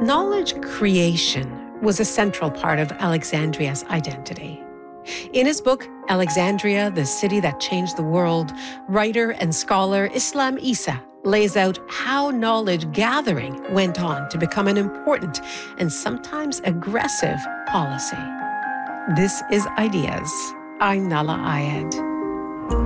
Knowledge creation was a central part of Alexandria's identity. In his book, Alexandria, the City That Changed the World, writer and scholar Islam Issa lays out how knowledge gathering went on to become an important and sometimes aggressive policy. This is Ideas. I'm Nahlah Ayed.